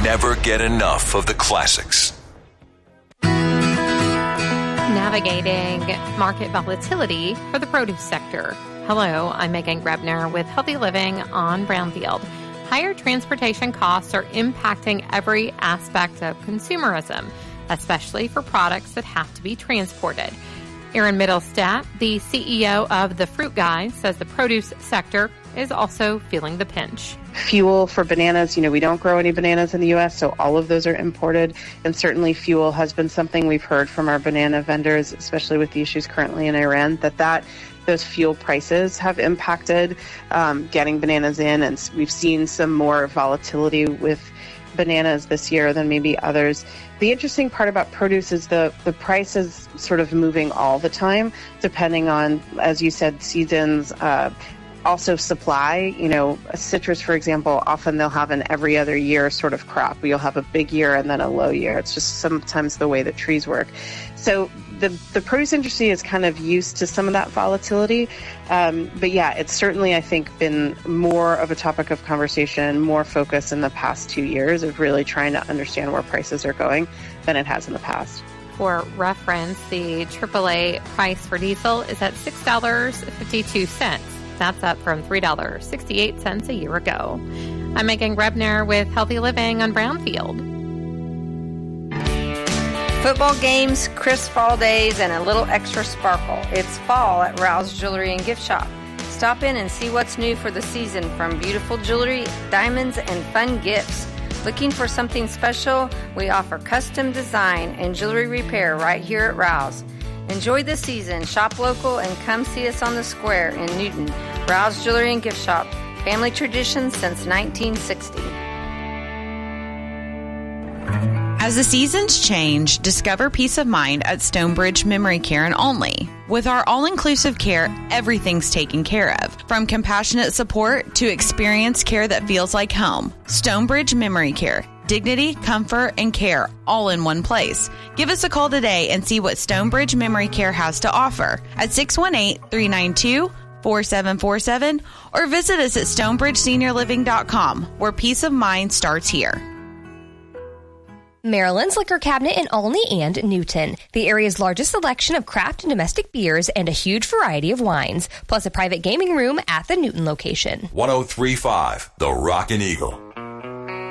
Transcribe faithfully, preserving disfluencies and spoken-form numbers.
never get enough of the classics. Navigating market volatility for the produce sector. Hello, I'm Megan Grebner with Healthy Living on Brownfield. Higher transportation costs are impacting every aspect of consumerism, especially for products that have to be transported. Aaron Middlestat, the C E O of The Fruit Guy, says the produce sector is also feeling the pinch. Fuel for bananas, you know, we don't grow any bananas in the U S, so all of those are imported. And certainly fuel has been something we've heard from our banana vendors, especially with the issues currently in Iran, that that those fuel prices have impacted um, getting bananas in. And we've seen some more volatility with bananas this year than maybe others. The interesting part about produce is the, the price is sort of moving all the time, depending on, as you said, seasons, uh, also supply. You know, citrus, for example, often they'll have an every other year sort of crop. You'll have a big year and then a low year. It's just sometimes the way that trees work. So the, the produce industry is kind of used to some of that volatility. Um, but yeah, it's certainly, I think, been more of a topic of conversation, more focus in the past two years of really trying to understand where prices are going than it has in the past. For reference, the triple A price for diesel is at six dollars and fifty-two cents. That's up from three dollars and sixty-eight cents a year ago. I'm Megan Grebner with Healthy Living on Brownfield. Football games, crisp fall days, and a little extra sparkle. It's fall at Rouse Jewelry and Gift Shop. Stop in and see what's new for the season, from beautiful jewelry, diamonds, and fun gifts. Looking for something special? We offer custom design and jewelry repair right here at Rouse. Enjoy the season, shop local, and come see us on the square in Newton. Rouse Jewelry and Gift Shop, family tradition since nineteen sixty. As the seasons change, discover peace of mind at Stonebridge Memory Care and Only. With our all-inclusive care, everything's taken care of. From compassionate support to experienced care that feels like home. Stonebridge Memory Care. Dignity, comfort, and care all in one place. Give us a call today and see what Stonebridge Memory Care has to offer at six one eight, three nine two, four seven four seven or visit us at stonebridge senior living dot com, where peace of mind starts here. Maryland's Liquor Cabinet in Olney and Newton. The area's largest selection of craft and domestic beers and a huge variety of wines, plus a private gaming room at the Newton location. one oh three point five, The Rockin' Eagle.